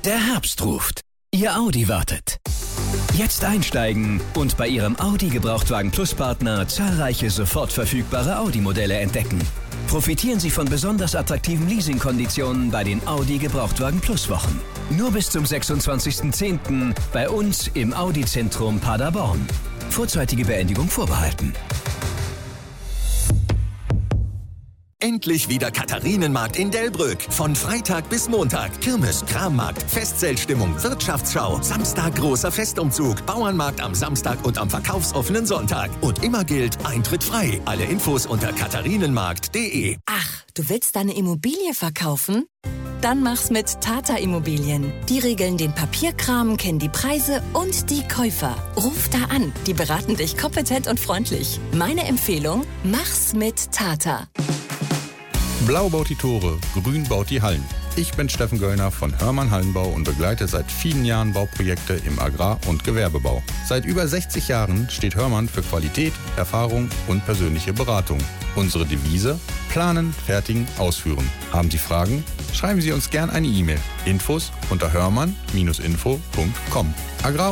Der Herbst ruft. Ihr Audi wartet. Jetzt einsteigen und bei Ihrem Audi Gebrauchtwagen Plus Partner zahlreiche sofort verfügbare Audi-Modelle entdecken. Profitieren Sie von besonders attraktiven Leasingkonditionen bei den Audi Gebrauchtwagen Plus Wochen. Nur bis zum 26.10. bei uns im Audi-Zentrum Paderborn. Vorzeitige Beendigung vorbehalten. Endlich wieder Katharinenmarkt in Delbrück. Von Freitag bis Montag. Kirmes, Krammarkt, Festzeltstimmung, Wirtschaftsschau. Samstag großer Festumzug. Bauernmarkt am Samstag und am verkaufsoffenen Sonntag. Und immer gilt, Eintritt frei. Alle Infos unter katharinenmarkt.de. Ach, du willst deine Immobilie verkaufen? Dann mach's mit Tata Immobilien. Die regeln den Papierkram, kennen die Preise und die Käufer. Ruf da an, die beraten dich kompetent und freundlich. Meine Empfehlung, mach's mit Tata. Blau baut die Tore, Grün baut die Hallen. Ich bin Steffen Göllner von Hörmann Hallenbau und begleite seit vielen Jahren Bauprojekte im Agrar- und Gewerbebau. Seit über 60 Jahren steht Hörmann für Qualität, Erfahrung und persönliche Beratung. Unsere Devise: Planen, fertigen, ausführen. Haben Sie Fragen? Schreiben Sie uns gern eine E-Mail. Infos unter hörmann-info.com. Agrar-